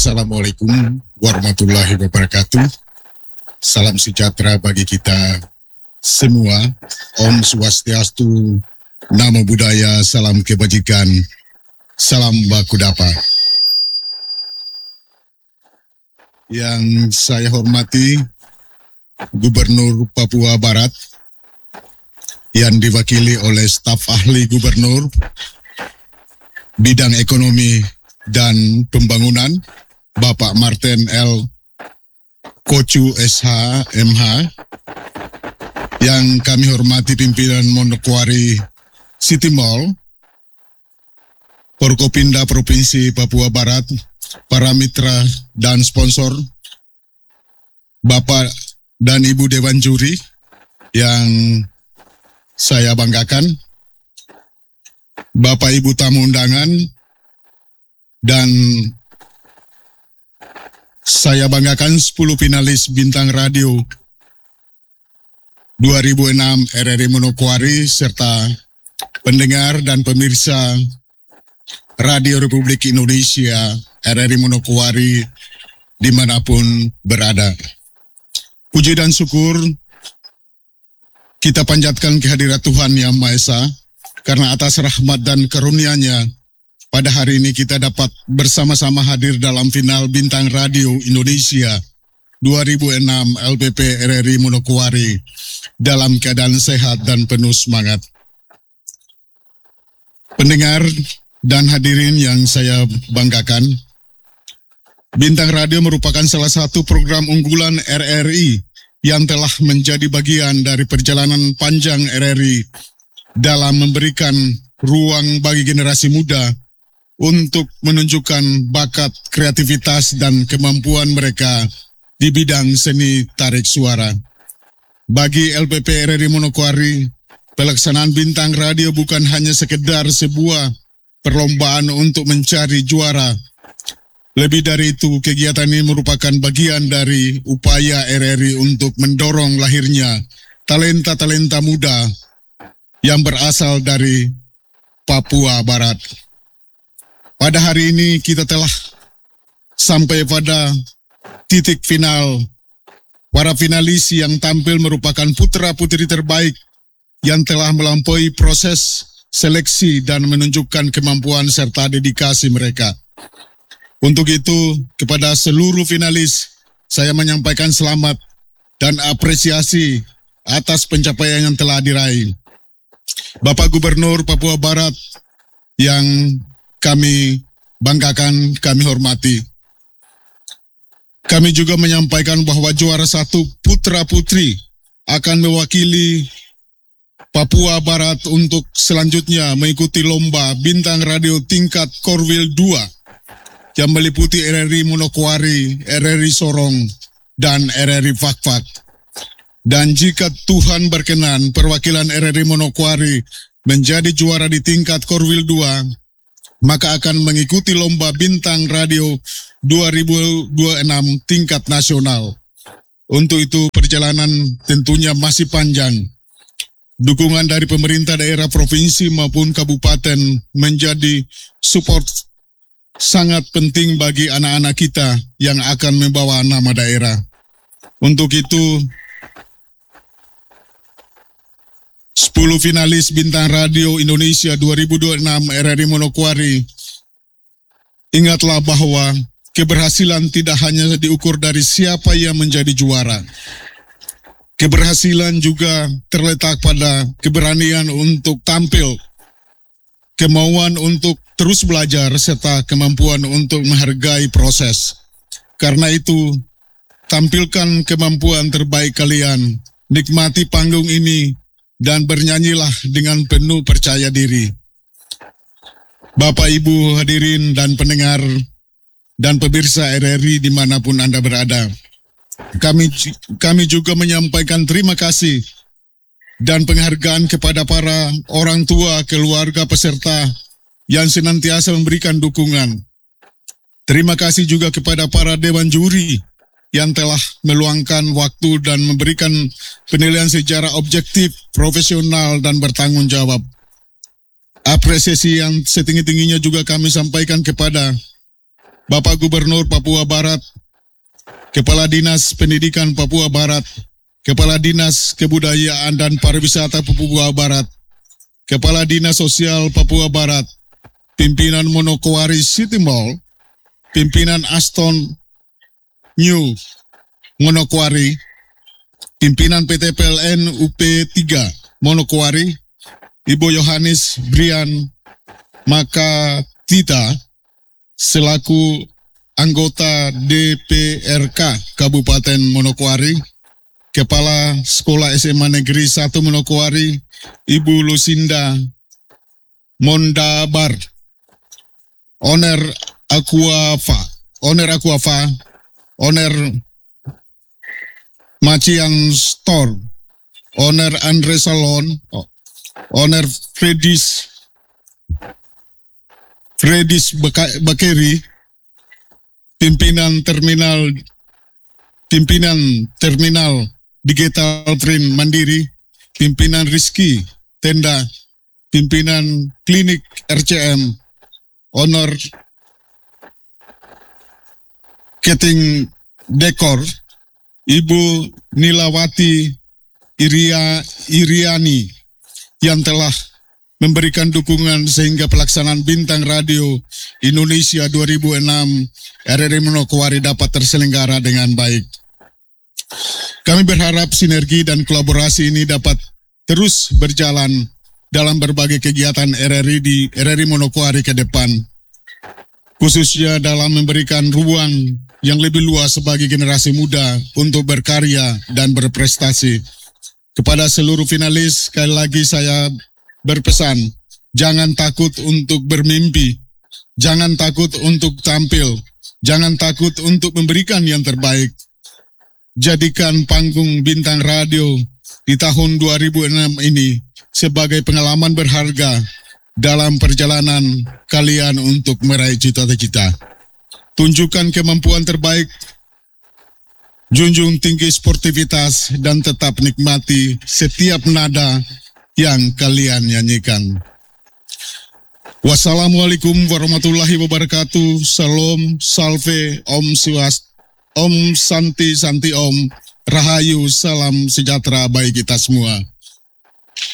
Assalamualaikum warahmatullahi wabarakatuh. Salam sejahtera bagi kita semua. Om Swastiastu, Namo Buddhaya, salam kebajikan, salam baku dapa. Yang saya hormati Gubernur Papua Barat yang diwakili oleh staf ahli gubernur bidang ekonomi dan pembangunan, Bapak Martin L. Kocu SH MH, yang kami hormati pimpinan Manokwari City Mall, Forkopimda Provinsi Papua Barat, para mitra dan sponsor, Bapak dan Ibu Dewan Juri yang saya banggakan, Bapak Ibu tamu undangan, dan saya banggakan 10 finalis Bintang Radio 2006 RRI Manokwari serta pendengar dan pemirsa Radio Republik Indonesia RRI Manokwari dimanapun berada. Puji dan syukur kita panjatkan kehadirat Tuhan Yang Maha Esa, karena atas rahmat dan karunia-Nya pada hari ini kita dapat bersama-sama hadir dalam final Bintang Radio Indonesia 2006 LPP RRI Manokwari dalam keadaan sehat dan penuh semangat. Pendengar dan hadirin yang saya banggakan, Bintang Radio merupakan salah satu program unggulan RRI yang telah menjadi bagian dari perjalanan panjang RRI dalam memberikan ruang bagi generasi muda untuk menunjukkan bakat, kreativitas, dan kemampuan mereka di bidang seni tarik suara. Bagi LPP RRI Manokwari, pelaksanaan Bintang Radio bukan hanya sekedar sebuah perlombaan untuk mencari juara. Lebih dari itu, kegiatan ini merupakan bagian dari upaya RRI untuk mendorong lahirnya talenta-talenta muda yang berasal dari Papua Barat. Pada hari ini kita telah sampai pada titik final. Para finalis yang tampil merupakan putra-putri terbaik yang telah melampaui proses seleksi dan menunjukkan kemampuan serta dedikasi mereka. Untuk itu, kepada seluruh finalis, saya menyampaikan selamat dan apresiasi atas pencapaian yang telah diraih. Bapak Gubernur Papua Barat yang kami banggakan, kami hormati. Kami juga menyampaikan bahwa juara 1 putra-putri akan mewakili Papua Barat untuk selanjutnya mengikuti lomba Bintang Radio tingkat Korwil 2 yang meliputi RRI Manokwari, RRI Sorong, dan RRI Fakfak. Dan jika Tuhan berkenan, perwakilan RRI Manokwari menjadi juara di tingkat Korwil 2, maka akan mengikuti lomba Bintang Radio 2026 tingkat nasional. Untuk itu perjalanan tentunya masih panjang. Dukungan dari pemerintah daerah provinsi maupun kabupaten menjadi support sangat penting bagi anak-anak kita yang akan membawa nama daerah. Untuk itu 10 finalis Bintang Radio Indonesia 2026 RRI Manokwari, ingatlah bahwa keberhasilan tidak hanya diukur dari siapa yang menjadi juara. Keberhasilan juga terletak pada keberanian untuk tampil, kemauan untuk terus belajar, serta kemampuan untuk menghargai proses. Karena itu, tampilkan kemampuan terbaik kalian, nikmati panggung ini, dan bernyanyilah dengan penuh percaya diri. Bapak, Ibu, hadirin, dan pendengar, dan pemirsa RRI dimanapun Anda berada, kami juga menyampaikan terima kasih dan penghargaan kepada para orang tua, keluarga peserta yang senantiasa memberikan dukungan. Terima kasih juga kepada para Dewan Juri yang telah meluangkan waktu dan memberikan penilaian secara objektif, profesional, dan bertanggung jawab. Apresiasi yang setinggi-tingginya juga kami sampaikan kepada Bapak Gubernur Papua Barat, Kepala Dinas Pendidikan Papua Barat, Kepala Dinas Kebudayaan dan Pariwisata Papua Barat, Kepala Dinas Sosial Papua Barat, pimpinan Manokwari City Mall, pimpinan Aston New Manokwari, pimpinan PT PLN UP3 Manokwari, Ibu Yohanes Brian Makatita, selaku anggota DPRK Kabupaten Manokwari, Kepala Sekolah SMA Negeri 1 Manokwari, Ibu Lucinda Mondabar, Owner Aquafa, Owner Macian Store, Owner Andre Salon, Owner Fredis Bakeri, pimpinan terminal Digital Train Mandiri, pimpinan Rizky Tenda, pimpinan klinik RCM, Owner Keting Dekor, Ibu Nilawati Iriani yang telah memberikan dukungan sehingga pelaksanaan Bintang Radio Indonesia 2006 RRI Manokwari dapat terselenggara dengan baik. Kami berharap sinergi dan kolaborasi ini dapat terus berjalan dalam berbagai kegiatan RRI di RRI Manokwari ke depan, khususnya dalam memberikan ruang yang lebih luas bagi generasi muda untuk berkarya dan berprestasi. Kepada seluruh finalis, sekali lagi saya berpesan, jangan takut untuk bermimpi, jangan takut untuk tampil, jangan takut untuk memberikan yang terbaik. Jadikan panggung Bintang Radio di tahun 2006 ini sebagai pengalaman berharga dalam perjalanan kalian untuk meraih cita-cita. Tunjukkan kemampuan terbaik, junjung tinggi sportivitas, dan tetap nikmati setiap nada yang kalian nyanyikan. Wassalamualaikum warahmatullahi wabarakatuh. Salam, salve, om swas, om santi, santi om, rahayu, salam sejahtera bagi kita semua.